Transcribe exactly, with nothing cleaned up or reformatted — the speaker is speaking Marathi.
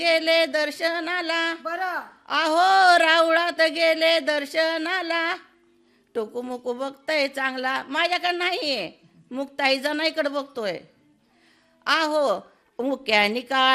गेले दर्शनाला, बरं आहो रावळात गेले दर्शनाला. टोकूमुकू बघताय चांगला, माझ्याकडे नाहीये, मुक्ताई जनाईकडे बघतोय. आहो मुक्यानी का